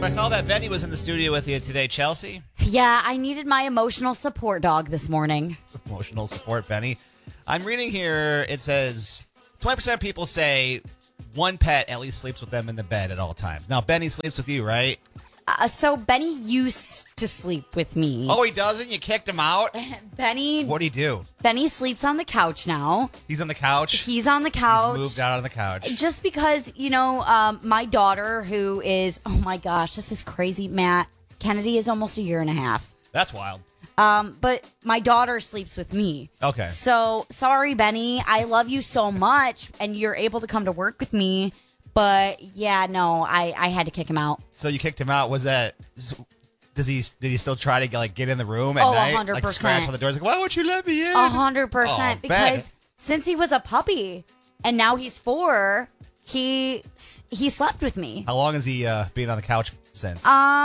I saw that Benny was in the studio with you today, Chelsea. Yeah, I needed my emotional support dog this morning. Emotional support, Benny. I'm reading here, it says 20% of people say one pet at least sleeps with them in the bed at all times. Now, Benny sleeps with you, right? So Benny used to sleep with me. Oh, he doesn't? You kicked him out? Benny. What'd he do? Benny sleeps on the couch now. He's on the couch? He's on the couch. He's moved out on the couch. Just because, my daughter, who is, oh my gosh, this is crazy, Matt. Kennedy is almost a year and a half. That's wild. But my daughter sleeps with me. Okay. So, sorry, Benny. I love you so much, and you're able to come to work with me. But, yeah, no, I had to kick him out. So you kicked him out. Was that... Did he still try to get in the room at night? 100%. Like scratch on the doors? Like, why won't you let me in? 100%. Because since he was a puppy and now he's 4, he slept with me. How long has he been on the couch since?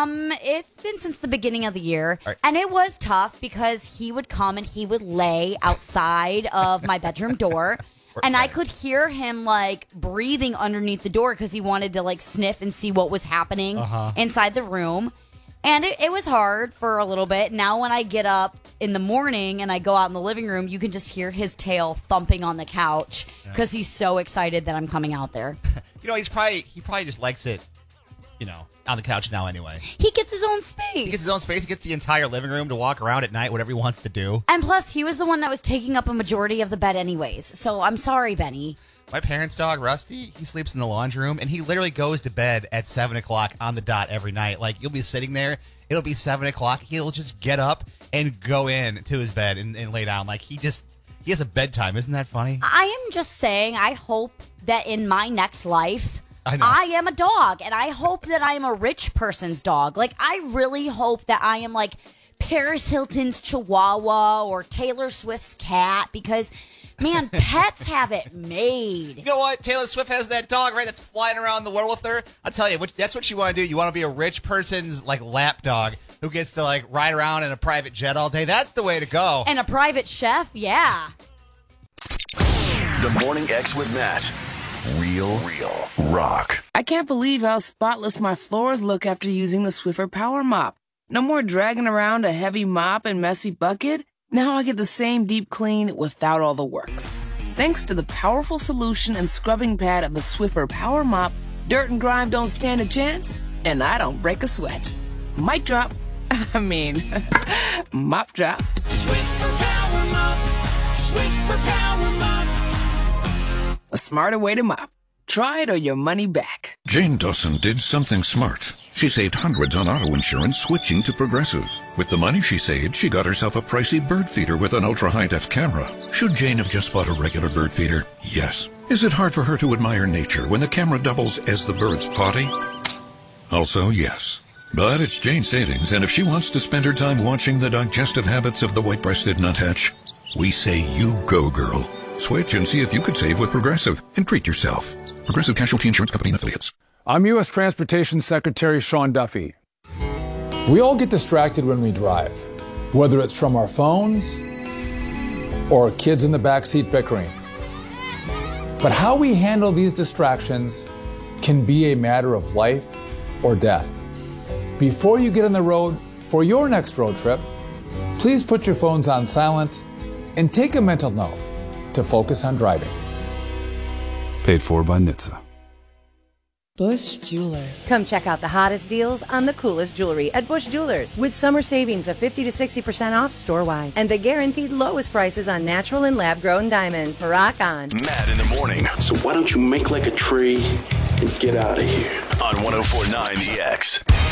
It's been since the beginning of the year. Right. And it was tough because he would come and he would lay outside of my bedroom door. And I could hear him breathing underneath the door because he wanted to sniff and see what was happening inside the room. And it was hard for a little bit. Now when I get up in the morning and I go out in the living room, you can just hear his tail thumping on the couch because he's so excited that I'm coming out there. He probably just likes it, on the couch now anyway. He gets his own space. He gets his own space. He gets the entire living room to walk around at night, whatever he wants to do. And plus, he was the one that was taking up a majority of the bed anyways. So I'm sorry, Benny. My parents' dog, Rusty, he sleeps in the laundry room, and he literally goes to bed at 7 o'clock on the dot every night. You'll be sitting there, it'll be 7 o'clock, he'll just get up and go in to his bed and lay down. He has a bedtime. Isn't that funny? I am just saying, I hope that in my next life... I am a dog, and I hope that I am a rich person's dog. I really hope that I am Paris Hilton's Chihuahua or Taylor Swift's cat because, man, pets have it made. You know what? Taylor Swift has that dog, right, that's flying around the world with her. I'll tell you, that's what you want to do. You want to be a rich person's, lap dog who gets to, ride around in a private jet all day. That's the way to go. And a private chef, yeah. The Morning X with Matt. Real rock. I can't believe how spotless my floors look after using the Swiffer Power Mop. No more dragging around a heavy mop and messy bucket. Now I get the same deep clean without all the work. Thanks to the powerful solution and scrubbing pad of the Swiffer Power Mop, dirt and grime don't stand a chance, and I don't break a sweat. Mic drop. Mop drop. Swiffer Power Mop. Swiffer Power Mop. A smarter way to mop. Try it or your money back. Jane Dawson did something smart. She saved hundreds on auto insurance switching to Progressive. With the money she saved, she got herself a pricey bird feeder with an ultra-high-def camera. Should Jane have just bought a regular bird feeder? Yes. Is it hard for her to admire nature when the camera doubles as the bird's potty? Also, yes. But it's Jane's savings, and if she wants to spend her time watching the digestive habits of the white-breasted nuthatch, we say you go, girl. Switch and see if you could save with Progressive and treat yourself. Progressive Casualty Insurance Company and Affiliates. I'm U.S. Transportation Secretary Sean Duffy. We all get distracted when we drive, whether it's from our phones or kids in the backseat bickering. But how we handle these distractions can be a matter of life or death. Before you get on the road for your next road trip, please put your phones on silent and take a mental note to focus on driving. Paid for by NHTSA. Bush Jewelers. Come check out the hottest deals on the coolest jewelry at Bush Jewelers with summer savings of 50 to 60% off store-wide and the guaranteed lowest prices on natural and lab-grown diamonds. Rock on. Matt in the morning. So why don't you make like a tree and get out of here? On 104.9 The X.